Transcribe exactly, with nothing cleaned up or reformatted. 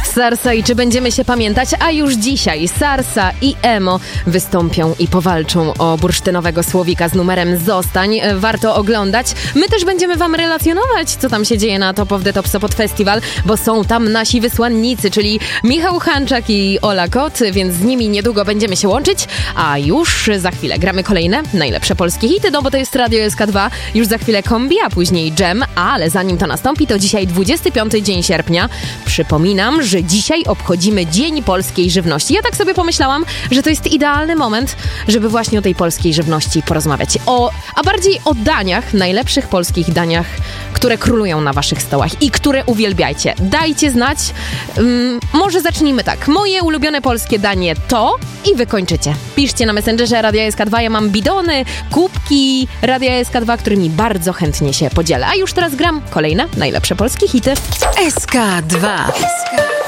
Sarsa i czy będziemy się pamiętać? A już dzisiaj Sarsa i Emo wystąpią i powalczą o bursztynowego słowika z numerem Zostań. Warto oglądać. My też będziemy wam relacjonować, co tam się dzieje na Top of the Top Sopot Festival, bo są tam nasi wysłannicy, czyli Michał Hanczak i Ola Kot, więc z nimi niedługo będziemy się łączyć, a już za chwilę gramy kolejne najlepsze polskie hity, no bo to jest Radio S K dwa, już za chwilę Kombi, a później Dżem, ale zanim to nastąpi, to dzisiaj dwudziesty piąty dzień sierpnia. Przypominam, że dzisiaj obchodzimy Dzień Polskiej Żywności. Ja tak sobie pomyślałam, że to jest idealny moment, żeby właśnie o tej polskiej żywności porozmawiać. O, a bardziej o daniach, najlepszych polskich daniach, które królują na waszych stołach i które uwielbiajcie. Dajcie znać. Um, może zacznijmy tak. Moje ulubione polskie danie to i wy kończycie. Piszcie na Messengerze Radia S K dwa. Ja mam bidony, kubki Radia S K dwa, którymi bardzo chętnie się podzielę. A już teraz gram kolejne najlepsze polskie hity. S K dwa.